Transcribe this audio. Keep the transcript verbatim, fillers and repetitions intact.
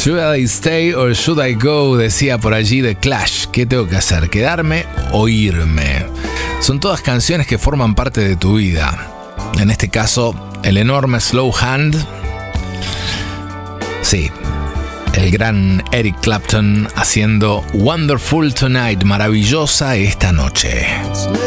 Should I stay or should I go? Decía por allí The Clash. ¿Qué tengo que hacer? ¿Quedarme o irme? Son todas canciones que forman parte de tu vida. En este caso, el enorme Slow Hand. Sí, el gran Eric Clapton haciendo Wonderful Tonight, maravillosa esta noche.